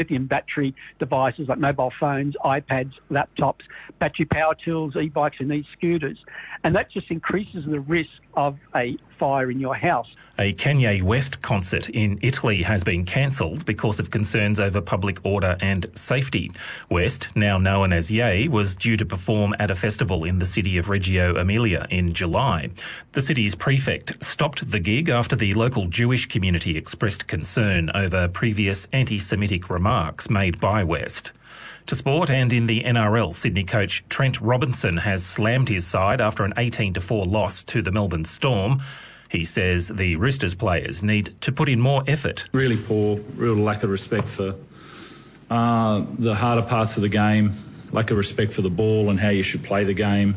lithium battery devices like mobile phones, iPads, laptops, battery power tools, e-bikes and e-scooters. And that just increases the risk of a fire in your house. A Kanye West concert in Italy has been cancelled because of concerns over public order and safety. West, now known as Ye, was due to perform at a festival in the city of Reggio Emilia in July. The city's prefect stopped the gig after the local Jewish community expressed concern over previous anti-Semitic remarks made by West. To sport, and in the NRL, Sydney coach Trent Robinson has slammed his side after an 18-4 loss to the Melbourne Storm. He says the Roosters players need to put in more effort. Really poor, real lack of respect for the harder parts of the game, lack of respect for the ball and how you should play the game.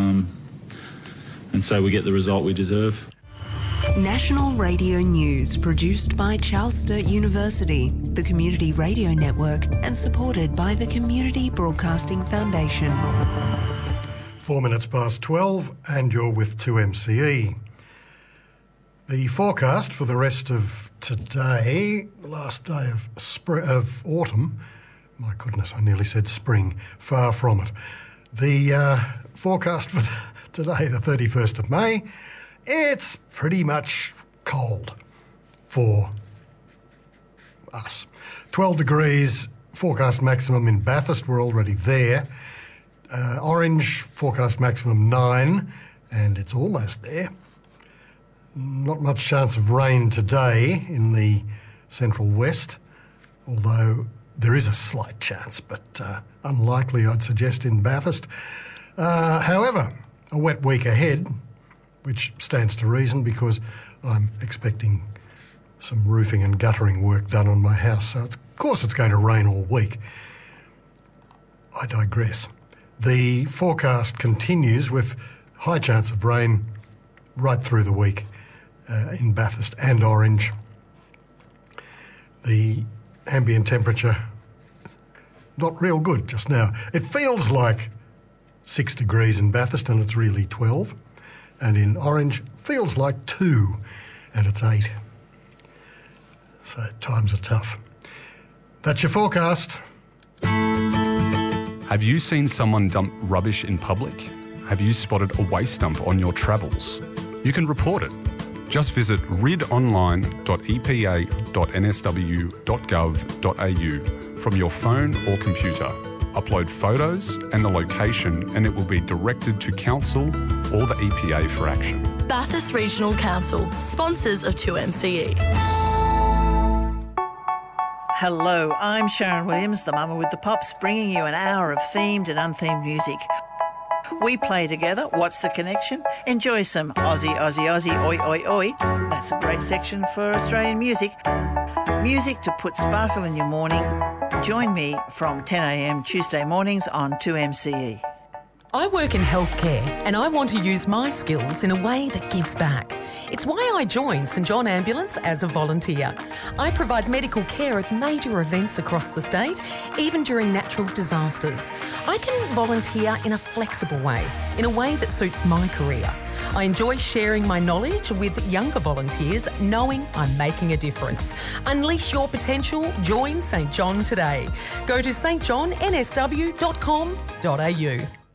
And so we get the result we deserve. National Radio News, produced by Charles Sturt University, the Community Radio Network, and supported by the Community Broadcasting Foundation. 4 minutes past 12, and you're with 2MCE. The forecast for the rest of today, the last day of autumn, my goodness, I nearly said spring, far from it. The forecast for today, the 31st of May, it's pretty much cold for us. 12 degrees, forecast maximum in Bathurst, we're already there. Orange, forecast maximum 9, and it's almost there. Not much chance of rain today in the central west, although there is a slight chance, but unlikely, I'd suggest, in Bathurst. However, a wet week ahead, which stands to reason because I'm expecting some roofing and guttering work done on my house, so of course it's going to rain all week. I digress. The forecast continues with high chance of rain right through the week in Bathurst and Orange. The ambient temperature, not real good just now. It feels like 6 degrees in Bathurst and it's really 12. And in Orange, feels like 2 and it's 8. So times are tough. That's your forecast. Have you seen someone dump rubbish in public? Have you spotted a waste dump on your travels? You can report it. Just visit ridonline.epa.nsw.gov.au from your phone or computer. Upload photos and the location and it will be directed to Council or the EPA for action. Bathurst Regional Council, sponsors of 2MCE. Hello, I'm Sharon Williams, the Mama with the Pops, bringing you an hour of themed and unthemed music. We play together. What's the connection? Enjoy some Aussie, Aussie, Aussie, oi, oi, oi. That's a great section for Australian music. Music to put sparkle in your morning. Join me from 10 a.m. Tuesday mornings on 2MCE. I work in healthcare and I want to use my skills in a way that gives back. It's why I joined St John Ambulance as a volunteer. I provide medical care at major events across the state, even during natural disasters. I can volunteer in a flexible way, in a way that suits my career. I enjoy sharing my knowledge with younger volunteers, knowing I'm making a difference. Unleash your potential. Join St John today. Go to stjohnnsw.com.au.